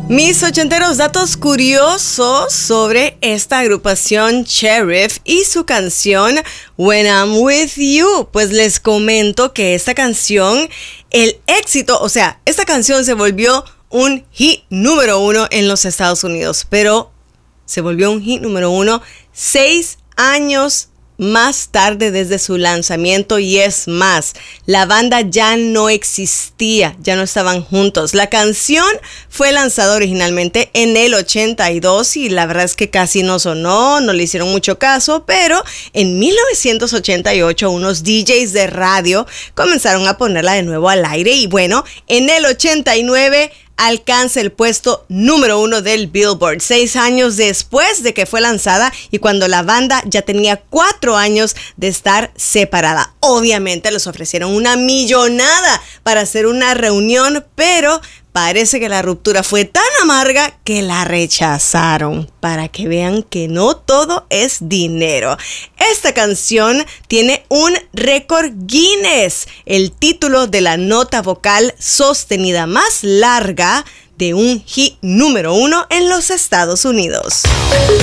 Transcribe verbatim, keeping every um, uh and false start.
Mis ochenteros, datos curiosos sobre esta agrupación Sheriff y su canción When I'm With You. Pues les comento que esta canción, el éxito, o sea, esta canción se volvió un hit número uno en los Estados Unidos, pero se volvió un hit número uno seis años más tarde desde su lanzamiento, y es más, la banda ya no existía, ya no estaban juntos. La canción fue lanzada originalmente en el ochenta y dos y la verdad es que casi no sonó, no le hicieron mucho caso, pero en mil novecientos ochenta y ocho unos D Js de radio comenzaron a ponerla de nuevo al aire y bueno, en el ochenta y nueve alcanza el puesto número uno del Billboard, seis años después de que fue lanzada y cuando la banda ya tenía cuatro años de estar separada. Obviamente les ofrecieron una millonada para hacer una reunión, pero parece que la ruptura fue tan amarga que la rechazaron, para que vean que no todo es dinero. Esta canción tiene un récord Guinness, el título de la nota vocal sostenida más larga de un hit número uno en los Estados Unidos.